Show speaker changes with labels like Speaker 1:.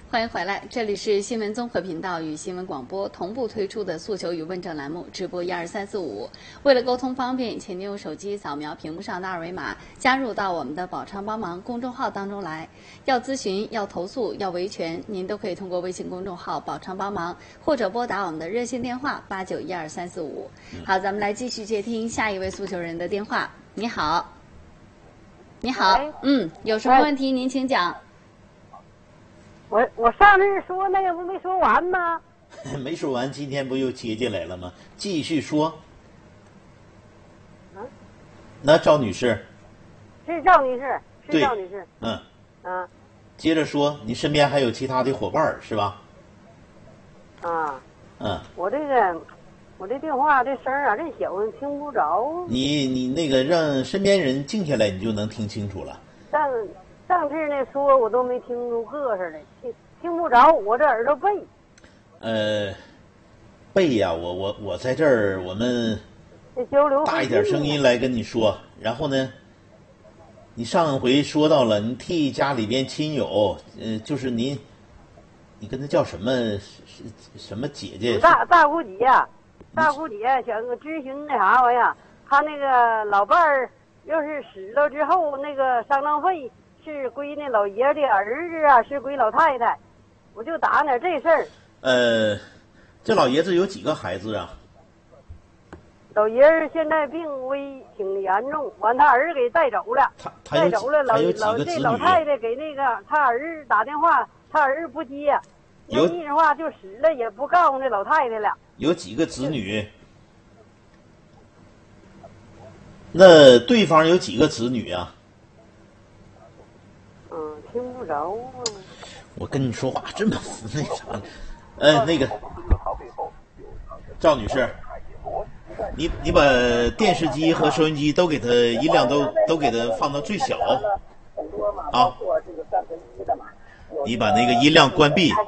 Speaker 1: 欢迎回来，这里是新闻综合频道与新闻广播同步推出的诉求与问政栏目，直播12345。为了沟通方便，请您用手机扫描屏幕上的二维码，加入到我们的宝昌帮忙公众号当中来。要咨询、要投诉、要维权，您都可以通过微信公众号宝昌帮忙，或者拨打我们的热线电话891235。好，咱们来继续接听下一位诉求人的电话。你好，你好，有什么问题您请讲。
Speaker 2: 我上次说那个不没说完吗？
Speaker 3: 没说完，今天不又接进来了吗？继续说。那赵女士，
Speaker 2: 是赵女士，是赵女士。
Speaker 3: 接着说，你身边还有其他的伙伴是吧？
Speaker 2: 我这电话这声啊，这小听不着。
Speaker 3: 你那个让身边人静下来，你就能听清楚了。
Speaker 2: 上次那说我都没听出个似的，听不着，我这耳朵背。
Speaker 3: 背呀，我在这儿，我们
Speaker 2: 交流
Speaker 3: 大一点声音来跟你说。然后呢，你上回说到了，你替家里边亲友，就是你跟他叫什么姐姐？
Speaker 2: 大姑姐呀，大姑姐想咨询那啥玩意儿，他那个老伴儿要是死了之后，那个丧葬费。是归那老爷的儿子啊，是归老太太，我就打点这事儿。
Speaker 3: 这老爷子有几个孩子啊？
Speaker 2: 老爷子现在病危挺严重，完他儿子给带走了。带走了，这老太太给那个他儿子打电话，他儿子不接，那意思话就死了也不告诉那老太太了。
Speaker 3: 有几个子女？那对方有几个子女啊？
Speaker 2: 听不着啊！
Speaker 3: 我跟你说话这么那啥，那个赵女士，你把电视机和收音机都给它音量都给它放到最小啊！你把那个音量关闭，